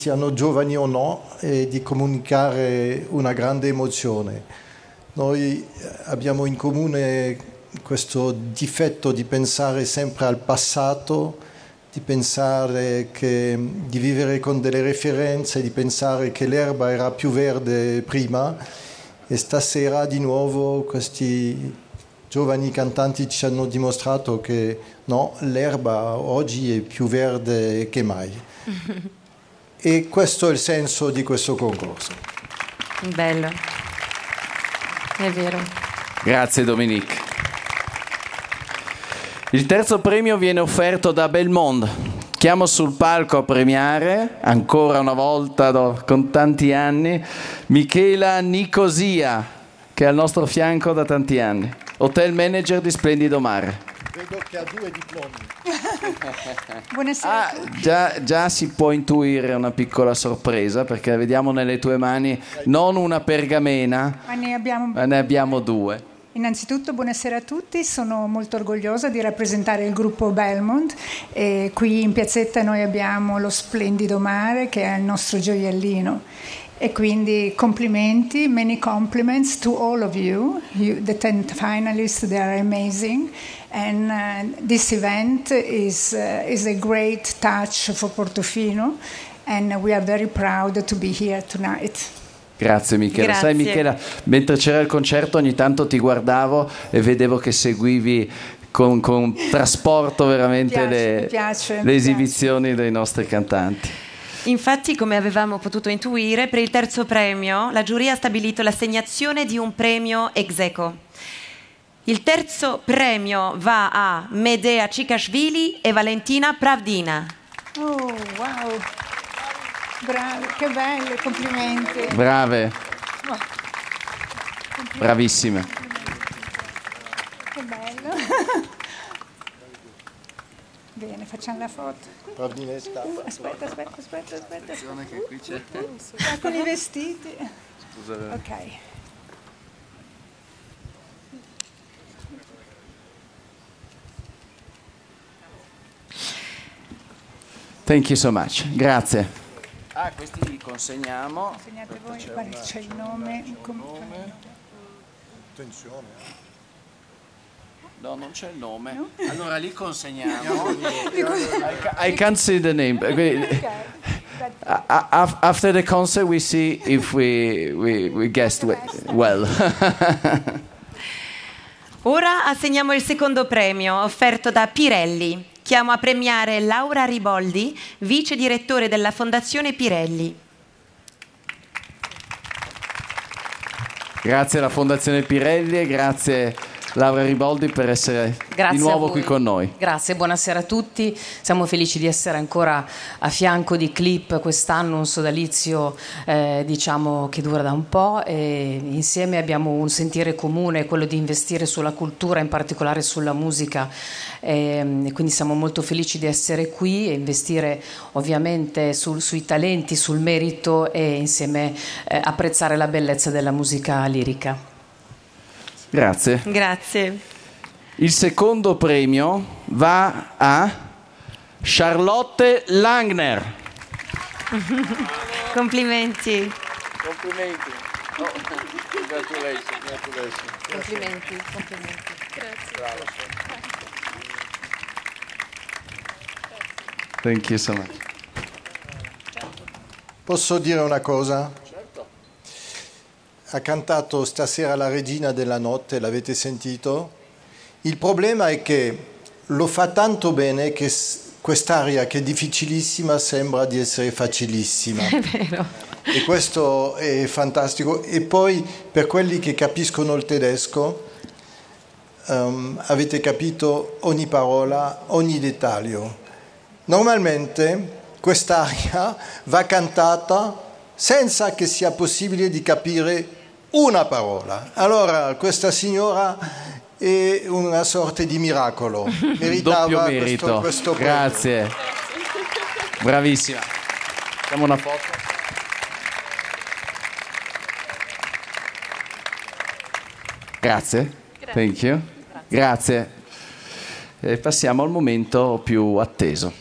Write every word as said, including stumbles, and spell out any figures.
siano giovani o no, e di comunicare una grande emozione. Noi abbiamo in comune questo difetto di pensare sempre al passato, di pensare che, di vivere con delle referenze, di pensare che l'erba era più verde prima, e stasera di nuovo questi giovani cantanti ci hanno dimostrato che no, l'erba oggi è più verde che mai. E questo è il senso di questo concorso. Bello, è vero. Grazie Dominique. Il terzo premio viene offerto da Belmondo. Chiamo sul palco a premiare, ancora una volta do, con tanti anni, Michela Nicosia, che è al nostro fianco da tanti anni, hotel manager di Splendido Mare. Vedo che ha due diplomi. Buonasera. Ah, già, già si può intuire una piccola sorpresa, perché vediamo nelle tue mani non una pergamena, Ma ne abbiamo... ma ne abbiamo due. Innanzitutto buonasera a tutti, sono molto orgogliosa di rappresentare il gruppo Belmond e qui in piazzetta noi abbiamo lo Splendido Mare che è il nostro gioiellino. E quindi complimenti, many compliments to all of you. you the ten finalists, they are amazing. And uh, this event is, uh, is a great touch for Portofino. And we are very proud to be here tonight. Grazie Michela. Grazie. Sai Michela, mentre c'era il concerto ogni tanto ti guardavo e vedevo che seguivi con, con trasporto veramente Mi piace, le, mi piace, le mi esibizioni piace. dei nostri cantanti. Infatti, come avevamo potuto intuire, per il terzo premio la giuria ha stabilito l'assegnazione di un premio ex aequo. Il terzo premio va a Medea Cikashvili e Valentina Pravdina. Oh, wow. Bravi, che bello, complimenti. Brave, Oh, complimenti. bravissime. Che bello. Bene, facciamo la foto. Pravdina sta. Uh, aspetta, aspetta, aspetta, aspetta. Attenzione che qui c'è. Ah, con i vestiti. Scusa. Ok. Thank you so much. Grazie. Ah, questi li consegniamo. Segnate voi, guarda, c'è il nome. Com- Attenzione. No, non c'è il nome. No? Allora li consegniamo. I, ca- I can't see the name. A- a- After the concert we see if we, we, we guessed we- well. Ora assegniamo il secondo premio offerto da Pirelli. Chiamo a premiare Laura Riboldi, vice direttore della Fondazione Pirelli. Grazie alla Fondazione Pirelli e grazie Laura Riboldi per essere Grazie di nuovo a voi. qui con noi. Grazie, buonasera a tutti. Siamo felici di essere ancora a fianco di Clip quest'anno, un sodalizio eh, diciamo che dura da un po' e insieme abbiamo un sentire comune, quello di investire sulla cultura, in particolare sulla musica. E, e quindi siamo molto felici di essere qui e investire ovviamente sul, sui talenti, sul merito e insieme eh, apprezzare la bellezza della musica lirica. Grazie. Grazie. Il secondo premio va a Charlotte Langner. Complimenti. Complimenti. Oh, congratulations, congratulations. Complimenti, complimenti. Grazie. Thank you so much. Posso dire una cosa? Certo. Ha cantato stasera la Regina della Notte, l'avete sentito? Il problema è che lo fa tanto bene che quest'aria che è difficilissima sembra di essere facilissima. È vero. E questo è fantastico. E poi per quelli che capiscono il tedesco, um, avete capito ogni parola, ogni dettaglio. Normalmente quest'aria va cantata senza che sia possibile di capire una parola. Allora questa signora è una sorta di miracolo. Meritava Doppio merito. questo, questo premio. Grazie. Bravissima. Facciamo una foto. Grazie. Thank you. Grazie. E passiamo al momento più atteso.